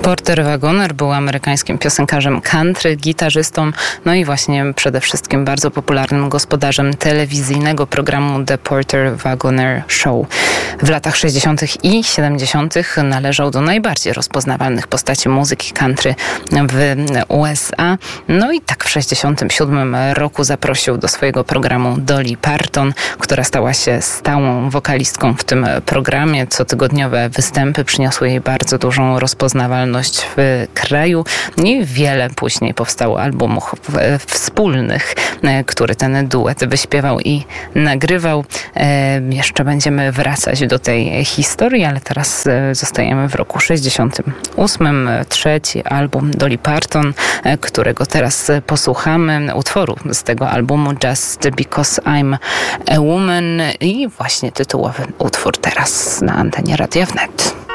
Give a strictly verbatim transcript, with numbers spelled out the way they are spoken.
Porter Wagoner był amerykańskim piosenkarzem country, gitarzystą, no i właśnie przede wszystkim bardzo popularnym gospodarzem telewizyjnego programu The Porter Wagoner Show. W latach sześćdziesiątych i siedemdziesiątych należał do najbardziej rozpoznawalnych postaci muzyki country w U S A. No i tak w sześćdziesiątym siódmym roku zaprosił do swojego programu Dolly Parton, która stała się stałą wokalistką w tym programie. Cotygodniowe występy przyniosły jej bardzo dużą rozpoznawalność w kraju i wiele później powstało albumów wspólnych, który ten duet wyśpiewał i nagrywał. Jeszcze będziemy wracać do tej historii, ale teraz zostajemy w roku sześćdziesiątym ósmym. Trzeci album Dolly Parton, którego teraz posłuchamy, utworu z tego albumu Just Because I'm a Woman i właśnie tytułowy utwór teraz na antenie Radia Wnet.